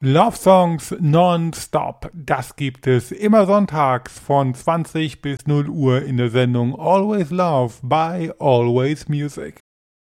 Love Songs non-stop. Das gibt es immer sonntags von 20 bis 0 Uhr in der Sendung Always Love by Always Music.